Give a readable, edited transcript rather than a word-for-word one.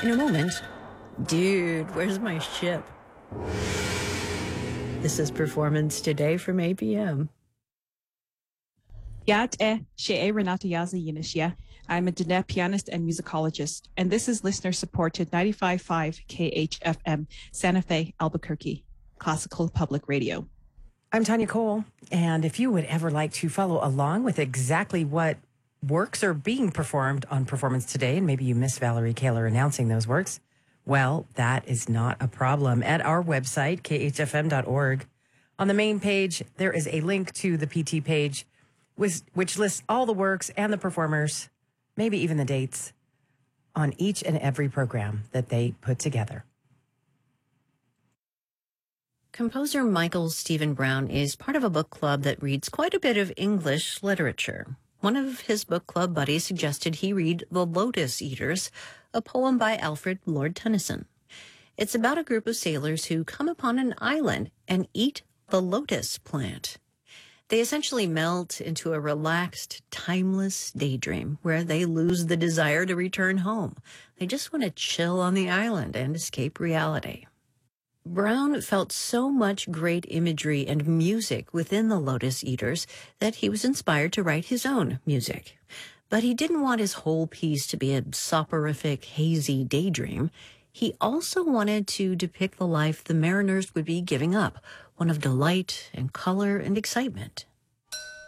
In a moment, dude, where's my ship? This is Performance Today from APM. Yad She'e Renata Yaza Yinishya. I'm a Diné pianist and musicologist, and this is listener-supported 95.5 KHFM, Santa Fe, Albuquerque, classical public radio. I'm Tanya Cole, and if you would ever like to follow along with exactly what works are being performed on Performance Today, and maybe you missed Valerie Kaler announcing those works, well, that is not a problem. At our website, khfm.org, on the main page, there is a link to the PT page, which lists all the works and the performers, maybe even the dates, on each and every program that they put together. Composer Michael Stephen Brown is part of a book club that reads quite a bit of English literature. One of his book club buddies suggested he read The Lotus Eaters, a poem by Alfred Lord Tennyson. It's about a group of sailors who come upon an island and eat the lotus plant. They essentially melt into a relaxed, timeless daydream where they lose the desire to return home. They just want to chill on the island and escape reality. Brown felt so much great imagery and music within the Lotus Eaters that he was inspired to write his own music. But he didn't want his whole piece to be a soporific, hazy daydream. He also wanted to depict the life the mariners would be giving up, one of delight and color and excitement.